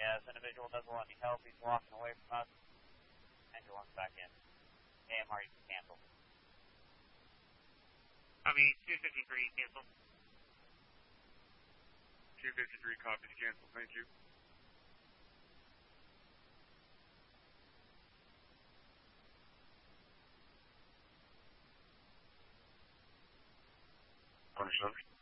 This individual doesn't want any help. He's walking away from us. Engine 1's back in. AMR, you can cancel. I mean, 253, cancel. 253 copies, cancel. Thank you. Understood.